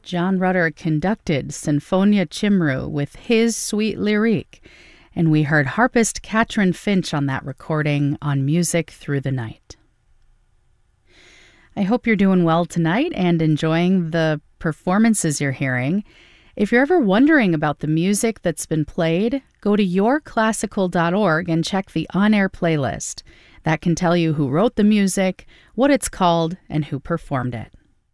John Rutter conducted Sinfonia Cymru with his sweet lyrique, and we heard harpist Katrin Finch on that recording on Music Through the Night. I hope you're doing well tonight and enjoying the performances you're hearing. If you're ever wondering about the music that's been played, go to yourclassical.org and check the on-air playlist. That can tell you who wrote the music, what it's called, and who performed it.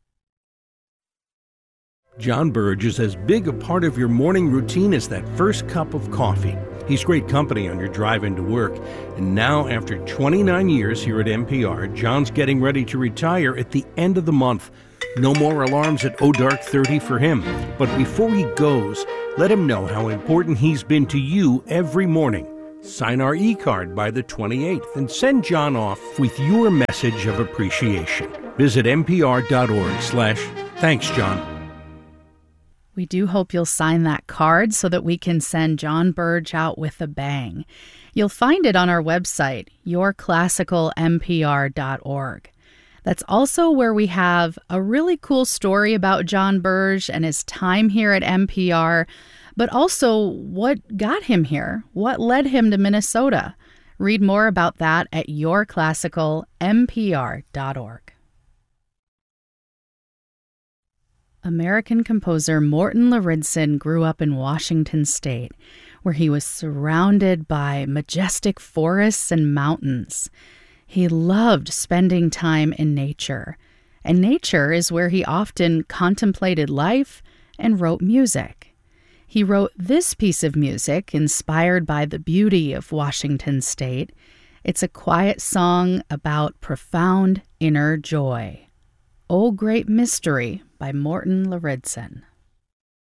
John Burge is as big a part of your morning routine as that first cup of coffee. He's great company on your drive into work. And now, after 29 years here at NPR, John's getting ready to retire at the end of the month. No more alarms at dark 30 for him. But before he goes, let him know how important he's been to you every morning. Sign our e-card by the 28th and send John off with your message of appreciation. Visit npr.org/thanks, John. We do hope you'll sign that card so that we can send John Burge out with a bang. You'll find it on our website, yourclassicalnpr.org. That's also where we have a really cool story about John Burge and his time here at NPR, but also what got him here, what led him to Minnesota. Read more about that at yourclassicalnpr.org. American composer Morton Lauridsen grew up in Washington State, where he was surrounded by majestic forests and mountains. He loved spending time in nature, and nature is where he often contemplated life and wrote music. He wrote this piece of music inspired by the beauty of Washington State. It's a quiet song about profound inner joy. O Great Mystery by Morton Lauridsen.